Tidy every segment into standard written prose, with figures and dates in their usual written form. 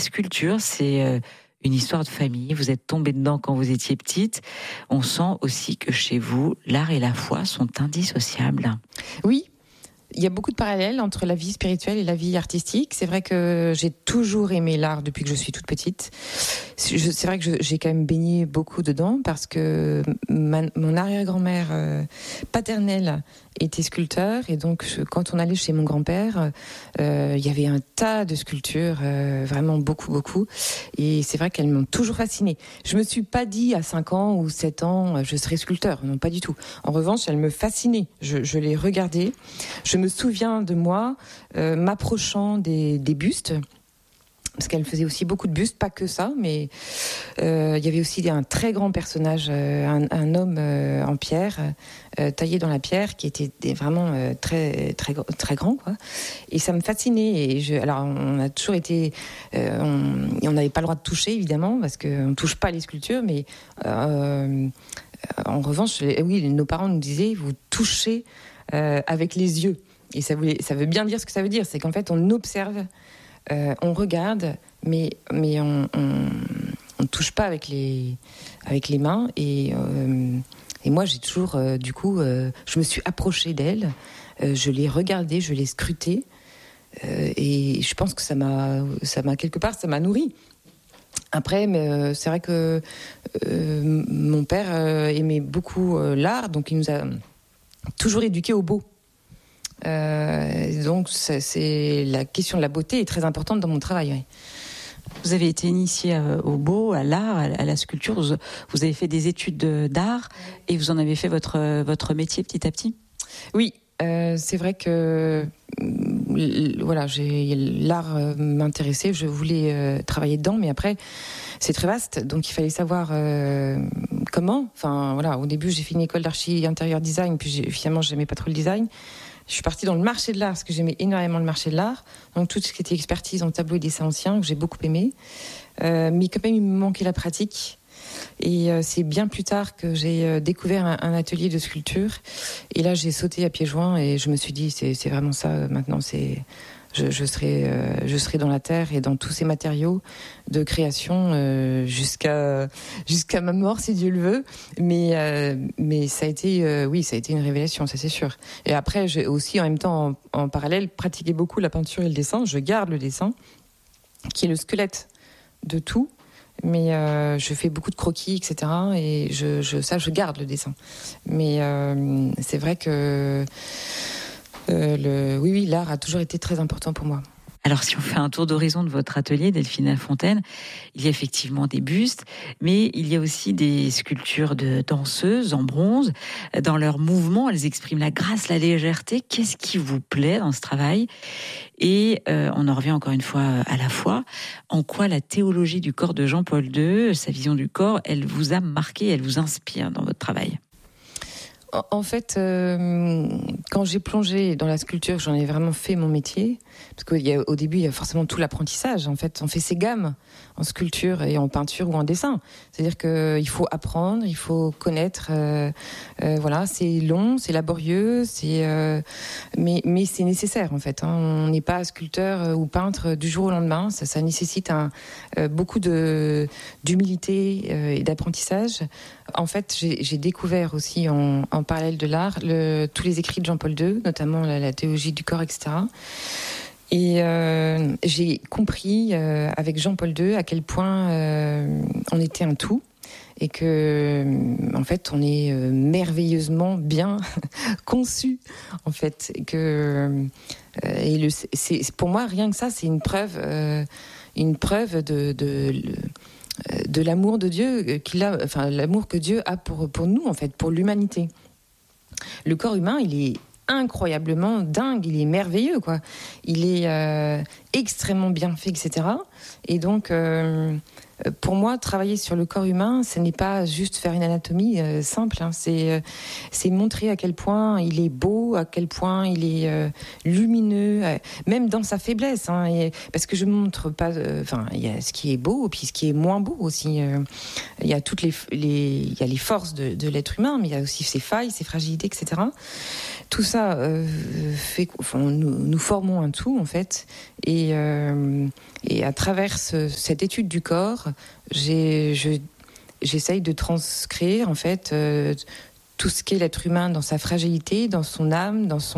sculpture, c'est une histoire de famille. Vous êtes tombée dedans quand vous étiez petite. On sent aussi que chez vous, l'art et la foi sont indissociables. Oui. Il y a beaucoup de parallèles entre la vie spirituelle et la vie artistique. C'est vrai que j'ai toujours aimé l'art depuis que je suis toute petite. C'est vrai que j'ai quand même baigné beaucoup dedans parce que mon arrière-grand-mère paternelle était sculpteur et donc quand on allait chez mon grand-père, il y avait un tas de sculptures, vraiment beaucoup. Et c'est vrai qu'elles m'ont toujours fascinée. Je me suis pas dit à 5 ans ou 7 ans je serai sculpteur, non pas du tout. En revanche, elles me fascinaient. Je les regardais. Je me souviens de moi m'approchant des bustes. Parce qu'elle faisait aussi beaucoup de bustes, pas que ça, mais il y avait aussi un très grand personnage, un homme en pierre, taillé dans la pierre, qui était vraiment très grand, quoi. Et ça me fascinait. Alors, on a toujours été, on n'avait pas le droit de toucher, évidemment, parce qu'on ne touche pas les sculptures, mais en revanche, oui, nos parents nous disaient, vous touchez avec les yeux. Et ça veut bien dire ce que ça veut dire, c'est qu'en fait, on observe. On regarde, mais on touche pas avec les mains. Et moi, j'ai toujours, je me suis approchée d'elle, je l'ai regardée, je l'ai scrutée, et je pense que ça m'a quelque part, ça m'a nourrie. Après, c'est vrai que mon père aimait beaucoup l'art, donc il nous a toujours éduqués au beau. Donc c'est la question de la beauté est très importante dans mon travail. Oui. Vous avez été initiée au beau, à l'art, à la sculpture. Vous avez fait des études d'art et vous en avez fait votre métier petit à petit. Oui, c'est vrai que voilà, l'art m'intéressait. Je voulais travailler dedans, mais après c'est très vaste, donc il fallait savoir comment. Enfin voilà, au début j'ai fait une école d'archi intérieur design, puis finalement j'aimais pas trop le design. Je suis partie dans le marché de l'art, parce que j'aimais énormément le marché de l'art. Donc tout ce qui était expertise en tableau et dessin ancien, que j'ai beaucoup aimé. Mais quand même, il me manquait la pratique. Et c'est bien plus tard que j'ai découvert un atelier de sculpture. Et là, j'ai sauté à pieds joints et je me suis dit, c'est vraiment ça, maintenant, je serai dans la terre et dans tous ces matériaux de création jusqu'à ma mort si Dieu le veut. Mais ça a été une révélation, ça c'est sûr. Et après j'ai aussi en même temps en parallèle pratiqué beaucoup la peinture et le dessin. Je garde le dessin qui est le squelette de tout. Mais je fais beaucoup de croquis, etc. Et je garde le dessin. Mais c'est vrai que l'art a toujours été très important pour moi. Alors, si on fait un tour d'horizon de votre atelier, Delphine Lafontaine, il y a effectivement des bustes, mais il y a aussi des sculptures de danseuses en bronze. Dans leurs mouvements, elles expriment la grâce, la légèreté. Qu'est-ce qui vous plaît dans ce travail ? Et on en revient encore une fois à la foi. En quoi la théologie du corps de Jean-Paul II, sa vision du corps, elle vous a marqué, elle vous inspire dans votre travail ? En fait, quand j'ai plongé dans la sculpture, j'en ai vraiment fait mon métier. Parce qu'au début, il y a forcément tout l'apprentissage. En fait, on fait ses gammes en sculpture et en peinture ou en dessin. C'est-à-dire qu'il faut apprendre, il faut connaître. Voilà, c'est long, c'est laborieux, mais c'est nécessaire en fait. On n'est pas sculpteur ou peintre du jour au lendemain. Ça nécessite beaucoup d'humilité et d'apprentissage. En fait, j'ai découvert aussi en parallèle de l'art tous les écrits de Jean-Paul II, notamment la théologie du corps, etc. Et j'ai compris avec Jean-Paul II à quel point on était un tout et que en fait on est merveilleusement bien conçu en fait et que c'est pour moi rien que ça c'est une preuve de l'amour de Dieu qu'il a, enfin l'amour que Dieu a pour nous en fait, pour l'humanité. Le corps humain, il est incroyablement dingue, il est merveilleux quoi. Il est extrêmement bien fait, etc. Et donc pour moi, travailler sur le corps humain, ce n'est pas juste faire une anatomie simple. Hein. C'est montrer à quel point il est beau, à quel point il est lumineux, même dans sa faiblesse. Hein, parce que je montre pas. Enfin, il y a ce qui est beau, puis ce qui est moins beau aussi. Il y a toutes il y a les forces de l'être humain, mais il y a aussi ses failles, ses fragilités, etc. Tout ça fait nous formons un tout en fait, et à travers cette étude du corps, j'essaye de transcrire en fait tout ce qu'est l'être humain dans sa fragilité, dans son âme, dans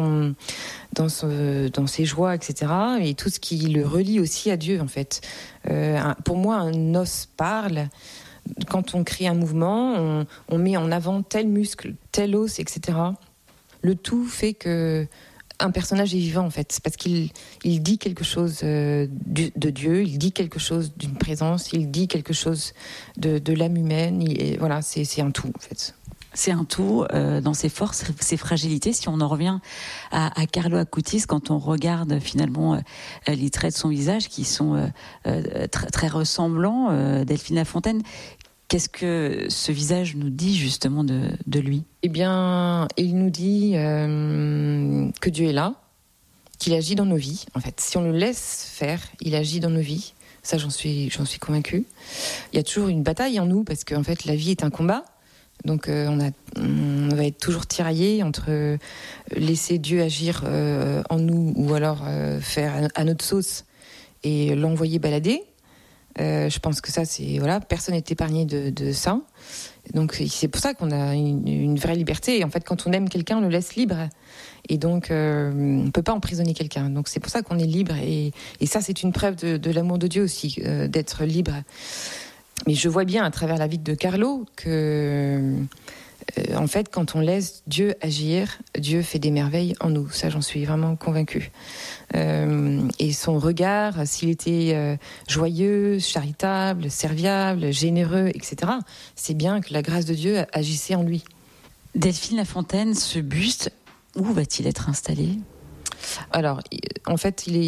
ses joies, etc. Et tout ce qui le relie aussi à Dieu, en fait. Pour moi, un os parle. Quand on crée un mouvement, on met en avant tel muscle, tel os, etc. Le tout fait que un personnage est vivant, en fait, parce qu'il dit quelque chose de Dieu, il dit quelque chose d'une présence, il dit quelque chose de l'âme humaine. Voilà, c'est un tout, en fait. C'est un tout dans ses forces, ses fragilités. Si on en revient à Carlo Acutis, quand on regarde finalement les traits de son visage qui sont très ressemblants, Delphine Lafontaine, qu'est-ce que ce visage nous dit justement de lui ? Eh bien, il nous dit que Dieu est là, qu'il agit dans nos vies. En fait, si on le laisse faire, il agit dans nos vies. Ça, j'en suis convaincue. Il y a toujours une bataille en nous parce qu'en fait, la vie est un combat. Donc on va être toujours tiraillé entre laisser Dieu agir en nous ou alors faire à notre sauce et l'envoyer balader. Je pense que ça, personne n'est épargné de ça. Donc c'est pour ça qu'on a une vraie liberté. Et en fait, quand on aime quelqu'un, on le laisse libre. Et donc on ne peut pas emprisonner quelqu'un. Donc c'est pour ça qu'on est libre. Et ça, c'est une preuve de l'amour de Dieu aussi, d'être libre. Mais je vois bien à travers la vie de Carlo que, en fait, quand on laisse Dieu agir, Dieu fait des merveilles en nous. Ça, j'en suis vraiment convaincue. Et son regard, s'il était joyeux, charitable, serviable, généreux, etc., c'est bien que la grâce de Dieu agissait en lui. Delphine Lafontaine, ce buste, où va-t-il être installé ? Alors, en fait, il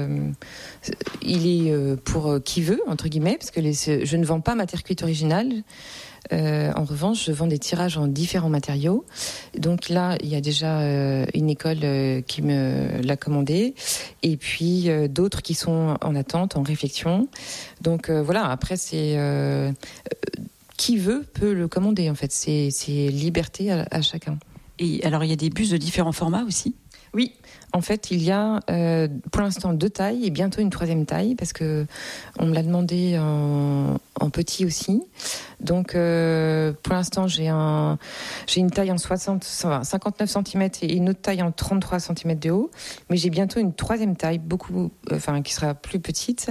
est pour qui veut, entre guillemets, parce que je ne vends pas ma terre cuite originale. En revanche, je vends des tirages en différents matériaux. Donc là, il y a déjà une école qui me l'a commandé, et puis d'autres qui sont en attente, en réflexion. Donc voilà, après, c'est qui veut peut le commander, en fait. C'est liberté à chacun. Et alors, il y a des bustes de différents formats aussi ? Oui, en fait, il y a pour l'instant 2 tailles et bientôt une 3e taille parce que on me l'a demandé en petit aussi. Donc, pour l'instant, j'ai une taille en 59 cm et une autre taille en 33 cm de haut. Mais j'ai bientôt une 3e taille, qui sera plus petite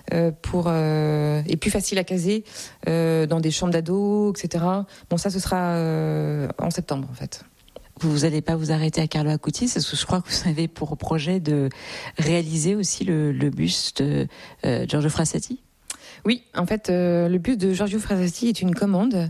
et plus facile à caser dans des chambres d'ados, etc. Bon, ça, ce sera en septembre, en fait. Vous n'allez pas vous arrêter à Carlo Acutis, parce que je crois que vous avez pour projet de réaliser aussi le buste de Giorgio Frassati. Oui, en fait, le buste de Giorgio Frassati est une commande.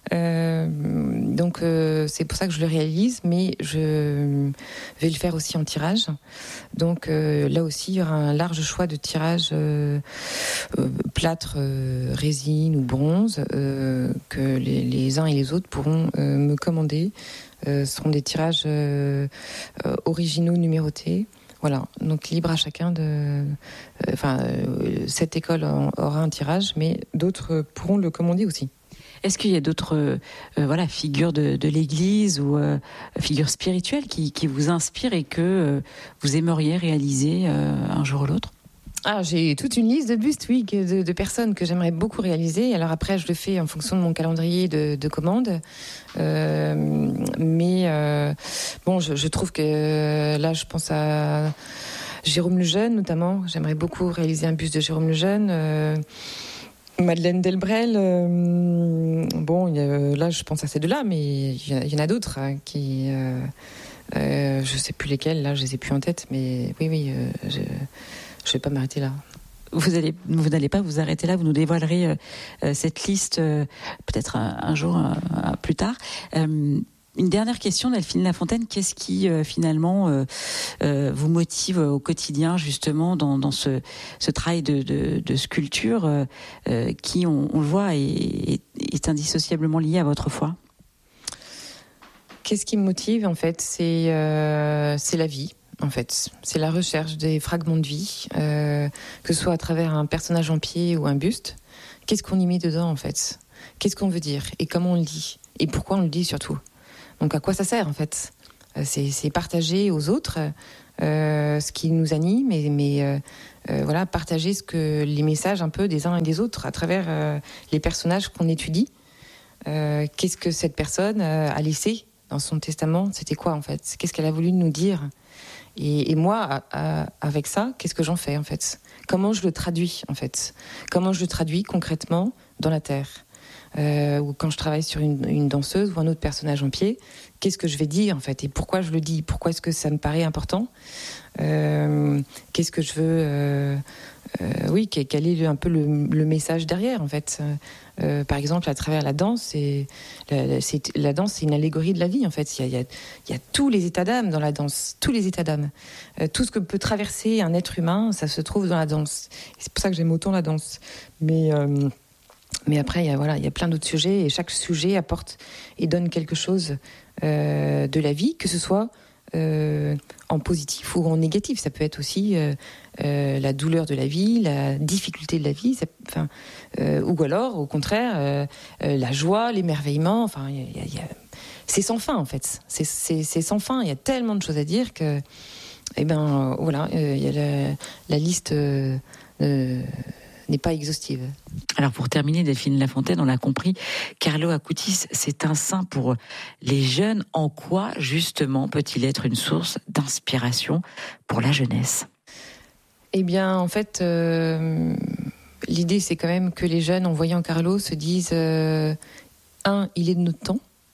Donc c'est pour ça que je le réalise, mais je vais le faire aussi en tirage. Donc là aussi, il y aura un large choix de tirages plâtre, résine ou bronze que les uns et les autres pourront me commander. Ce seront des tirages originaux numérotés. Voilà, donc libre à chacun cette école aura un tirage, mais d'autres pourront le commander aussi. Est-ce qu'il y a d'autres figures de l'Église ou figures spirituelles qui vous inspirent et que vous aimeriez réaliser un jour ou l'autre ? J'ai toute une liste de bustes, oui, de personnes que j'aimerais beaucoup réaliser. Alors après, je le fais en fonction de mon calendrier de commandes. Je trouve que là, je pense à Jérôme Lejeune, notamment. J'aimerais beaucoup réaliser un buste de Jérôme Lejeune. Madeleine Delbrel. Là, je pense à ces deux-là, mais il y en a d'autres qui... je sais plus lesquels, là, je les ai plus en tête, mais oui, je vais pas m'arrêter là. Vous n'allez pas vous arrêter là, vous nous dévoilerez cette liste peut-être un jour plus tard. Une dernière question, Delphine Lafontaine, qu'est-ce qui finalement vous motive au quotidien justement dans ce travail de sculpture qui, on le voit, est indissociablement lié à votre foi ? Qu'est-ce qui me motive en fait, c'est la vie. En fait, c'est la recherche des fragments de vie, que ce soit à travers un personnage en pied ou un buste. Qu'est-ce qu'on y met dedans, en fait ? Qu'est-ce qu'on veut dire ? Et comment on le dit ? Et pourquoi on le dit, surtout ? Donc, à quoi ça sert, en fait ? c'est partager aux autres ce qui nous anime, mais voilà, partager les messages un peu des uns et des autres à travers les personnages qu'on étudie. Qu'est-ce que cette personne a laissé dans son testament? C'était quoi en fait? Qu'est-ce qu'elle a voulu nous dire? Et moi, avec ça, qu'est-ce que j'en fais en fait? Comment je le traduis en fait? Comment je le traduis concrètement dans la terre? Ou quand je travaille sur une danseuse ou un autre personnage en pied, qu'est-ce que je vais dire en fait? Et pourquoi je le dis? Pourquoi est-ce que ça me paraît important? Qu'est-ce que je veux quel est un peu le message derrière en fait? Par exemple, à travers la danse, la danse, c'est une allégorie de la vie en fait. Il y a tous les états d'âme dans la danse, tous les états d'âme. Tout ce que peut traverser un être humain, ça se trouve dans la danse. Et c'est pour ça que j'aime autant la danse. Mais après, il y a plein d'autres sujets, et chaque sujet apporte et donne quelque chose de la vie, que ce soit en positif ou en négatif. Ça peut être aussi la douleur de la vie, la difficulté de la vie, ou alors, au contraire, la joie, l'émerveillement. Enfin, c'est sans fin, en fait. C'est sans fin. Il y a tellement de choses à dire que, voilà, la liste n'est pas exhaustive. Alors pour terminer, Delphine Lafontaine, on l'a compris, Carlo Acutis, c'est un saint pour les jeunes. En quoi, justement, peut-il être une source d'inspiration pour la jeunesse? Eh bien, en fait, l'idée, c'est quand même que les jeunes, en voyant Carlo, se disent il est de notre temps.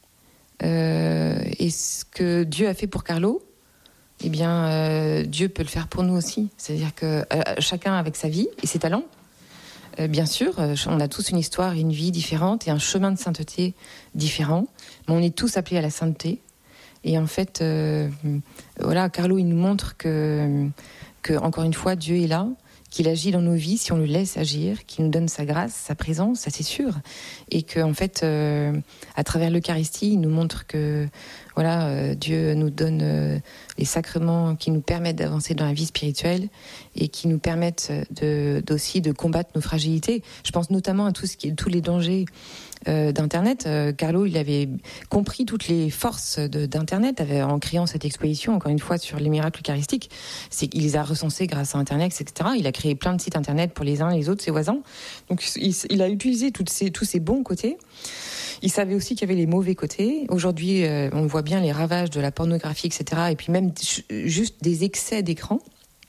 Et ce que Dieu a fait pour Carlo, eh bien, Dieu peut le faire pour nous aussi. C'est-à-dire que chacun avec sa vie et ses talents. Bien sûr, on a tous une histoire et une vie différente et un chemin de sainteté différent, mais on est tous appelés à la sainteté. Et en fait, voilà, Carlo, il nous montre que encore une fois, Dieu est là, qu'il agit dans nos vies si on le laisse agir, qu'il nous donne sa grâce, sa présence, ça c'est sûr. Et qu'en fait, à travers l'Eucharistie, il nous montre que voilà, Dieu nous donne les sacrements qui nous permettent d'avancer dans la vie spirituelle et qui nous permettent aussi de combattre nos fragilités. Je pense notamment à tous les dangers d'Internet. Carlo, il avait compris toutes les forces d'Internet en créant cette exposition, encore une fois, sur les miracles eucharistiques. Il les a recensés grâce à Internet, etc. Il a créé plein de sites Internet pour les uns et les autres, ses voisins. Donc, il a utilisé tous ces bons côtés. Il savait aussi qu'il y avait les mauvais côtés. Aujourd'hui, on voit bien les ravages de la pornographie, etc. Et puis même juste des excès d'écran.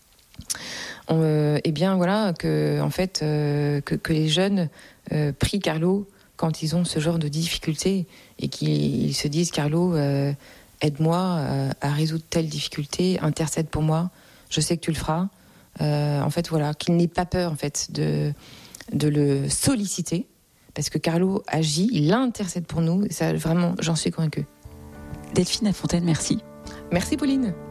Et bien voilà que en fait que les jeunes prient Carlo quand ils ont ce genre de difficultés et qu'ils se disent Carlo, aide-moi à résoudre telle difficulté, intercède pour moi. Je sais que tu le feras. En fait voilà, qu'il n'ait pas peur en fait de le solliciter. Parce que Carlo agit, il intercède pour nous, et ça, vraiment, j'en suis convaincue. Delphine Lafontaine, merci. Merci Pauline.